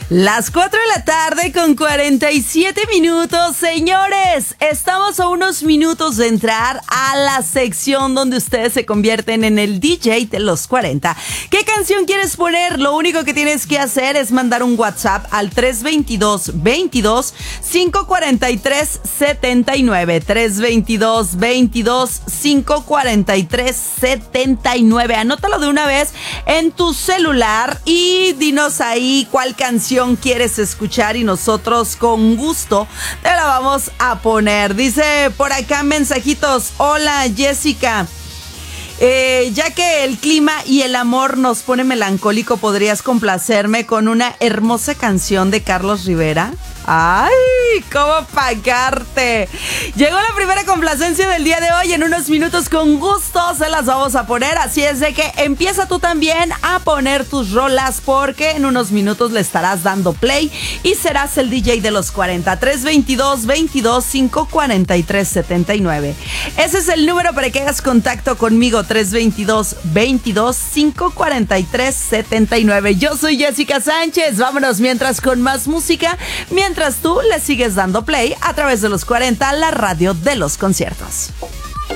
Las 4 de la tarde con 47 minutos. Señores, estamos a unos minutos de entrar a la sección donde ustedes se convierten en el DJ de los 40. ¿Qué canción quieres poner? Lo único que tienes que hacer es mandar un WhatsApp al 322-22-543-79. 322-22-543-79. Anótalo de una vez en tu celular y dinos ahí cuál canción quieres escuchar y nosotros con gusto te la vamos a poner. Dice por acá mensajitos: hola Jessica, ya que el clima y el amor nos pone melancólico, ¿podrías complacerme con una hermosa canción de Carlos Rivera? ¡Ay! ¿Cómo pagarte? Llegó la primera complacencia del día de hoy. En unos minutos con gusto se las vamos a poner. Así es de que empieza tú también a poner tus rolas, porque en unos minutos le estarás dando play y serás el DJ de los 40. 322-22-543-79. Ese es el número para que hagas contacto conmigo. 322-22-543-79. Yo soy Jessica Sánchez. Vámonos mientras con más música. Mientras tú le sigues dando play a través de los 40, la radio de los conciertos.